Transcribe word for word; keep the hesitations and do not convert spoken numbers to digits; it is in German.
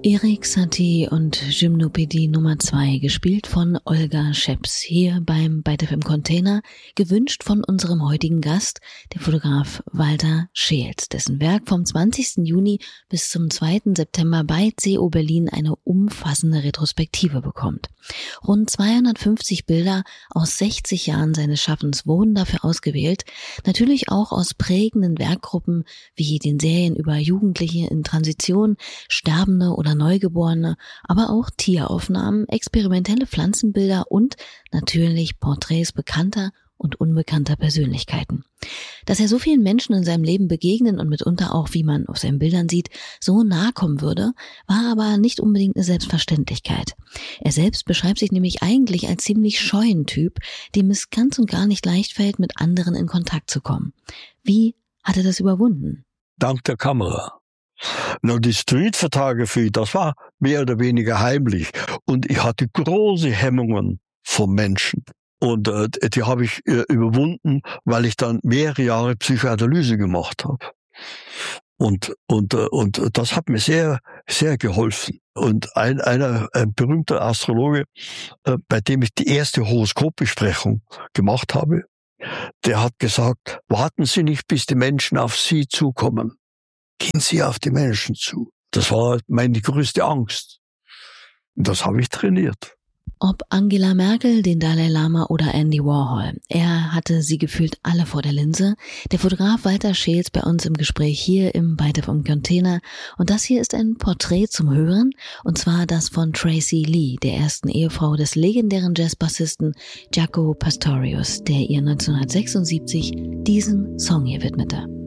Erik Satie und Gymnopädie Nummer zwei, gespielt von Olga Scheps, hier beim Byte F M Container, gewünscht von unserem heutigen Gast, dem Fotograf Walter Scheels, dessen Werk vom zwanzigsten Juni bis zum zweiten September bei C O Berlin eine umfassende Retrospektive bekommt. Rund zweihundertfünfzig Bilder aus sechzig Jahren seines Schaffens wurden dafür ausgewählt, natürlich auch aus prägenden Werkgruppen wie den Serien über Jugendliche in Transition, Sterbende oder Neugeborene, aber auch Tieraufnahmen, experimentelle Pflanzenbilder und natürlich Porträts bekannter und unbekannter Persönlichkeiten. Dass er so vielen Menschen in seinem Leben begegnen und mitunter auch, wie man auf seinen Bildern sieht, so nahe kommen würde, war aber nicht unbedingt eine Selbstverständlichkeit. Er selbst beschreibt sich nämlich eigentlich als ziemlich scheuen Typ, dem es ganz und gar nicht leicht fällt, mit anderen in Kontakt zu kommen. Wie hat er das überwunden? Dank der Kamera. Na, die Street Photography, das war mehr oder weniger heimlich. Und ich hatte große Hemmungen vom Menschen. Und äh, die habe ich äh, überwunden, weil ich dann mehrere Jahre Psychoanalyse gemacht habe. Und und äh, und das hat mir sehr sehr geholfen. Und ein einer ein berühmter Astrologe, äh, bei dem ich die erste Horoskopbesprechung gemacht habe, der hat gesagt: Warten Sie nicht, bis die Menschen auf Sie zukommen. Gehen Sie auf die Menschen zu. Das war meine größte Angst. Und das habe ich trainiert. Ob Angela Merkel, den Dalai Lama oder Andy Warhol, er hatte sie gefühlt alle vor der Linse. Der Fotograf Walter Scheels bei uns im Gespräch hier im Byte F M Container. Und das hier ist ein Porträt zum Hören, und zwar das von Tracy Lee, der ersten Ehefrau des legendären Jazzbassisten Jaco Pastorius, der ihr neunzehnhundertsechsundsiebzig diesen Song hier widmete.